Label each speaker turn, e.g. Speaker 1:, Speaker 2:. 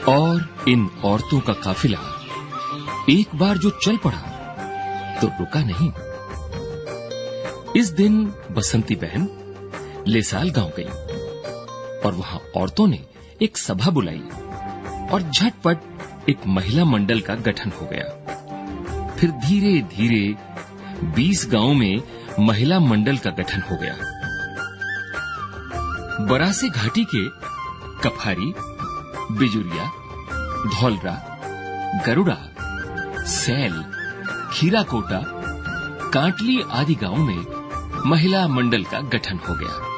Speaker 1: और इन औरतों का काफिला एक बार जो चल पड़ा तो रुका नहीं। इस दिन बसंती बहन लेसाल गांव गई और वहां औरतों ने एक सभा बुलाई और झटपट एक महिला मंडल का गठन हो गया। फिर धीरे धीरे 20 गांवों में महिला मंडल का गठन हो गया। बरासे घाटी के कफारी, बिजुरिया, धौलरा, गरुड़ा, सैल, खीराकोटा, कांटली आदि गांवों में महिला मंडल का गठन हो गया।